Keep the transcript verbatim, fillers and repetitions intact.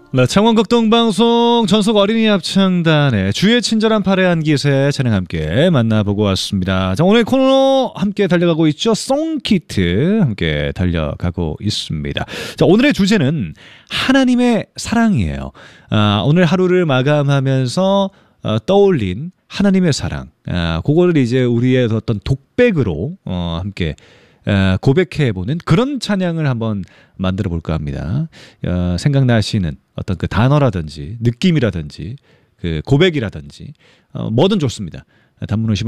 네, 창원극동방송 전속 어린이 합창단의 주의 친절한 팔의 한기세 찬양 함께 만나보고 왔습니다. 자, 오늘 코너 함께 달려가고 있죠. 송키트 함께 달려가고 있습니다. 자, 오늘의 주제는 하나님의 사랑이에요. 아, 오늘 하루를 마감하면서 어, 떠올린 하나님의 사랑, 아, 그거를 이제 우리의 어떤 독백으로 어, 함께 고백해보는 그런 찬양을 한번 만들어 볼까 합니다. 어, 생각나시는 어떤 그 단어라든지 느낌이라든지 그 고백이라든지 어, 뭐든 좋습니다. 단문 오시면